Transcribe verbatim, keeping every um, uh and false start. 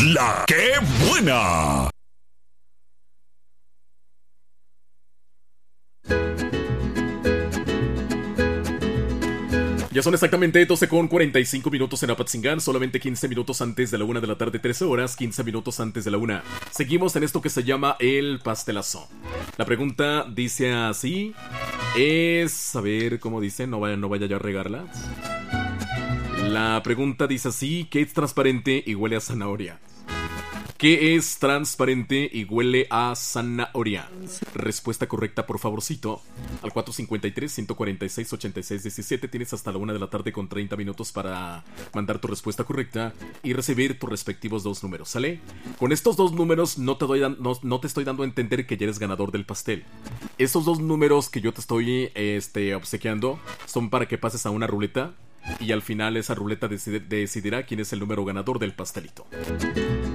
La que buena. Ya son exactamente doce con cuarenta y cinco minutos en Apatzingán, solamente quince minutos antes de la una de la tarde, trece horas, quince minutos antes de la una. Seguimos en esto que se llama el pastelazo. La pregunta dice así, es... a ver, ¿cómo dice? No vaya, no vaya yo a regarla. La pregunta dice así, ¿qué es transparente y huele a zanahoria? ¿Qué es transparente y huele a zanahoria? Respuesta correcta, por favorcito. Al cuatro cinco tres, uno cuatro seis, ocho seis uno siete. Tienes hasta la una de la tarde con treinta minutos para mandar tu respuesta correcta y recibir tus respectivos dos números, ¿sale? Con estos dos números no te, doy, no, no te estoy dando a entender que ya eres ganador del pastel. Estos dos números que yo te estoy este, obsequiando son para que pases a una ruleta y al final esa ruleta decide, decidirá quién es el número ganador del pastelito.